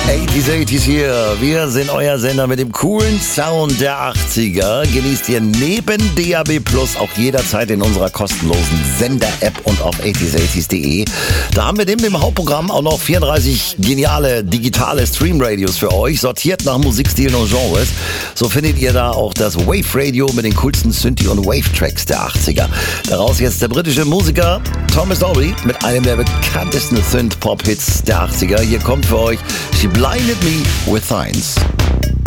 80s hier. Wir sind euer Sender mit dem coolen Sound der 80er. Genießt ihr neben DAB Plus auch jederzeit in unserer kostenlosen Sender-App und auf 80s80s.de. Da haben wir neben dem Hauptprogramm auch noch 34 geniale digitale Stream-Radios für euch, sortiert nach Musikstilen und Genres. So findet ihr da auch das Wave-Radio mit den coolsten Synthie- und Wave-Tracks der 80er. Daraus jetzt der britische Musiker Thomas Dolby mit einem der bekanntesten Synth-Pop-Hits der 80er. Hier kommt für euch She Blinded Me with Signs.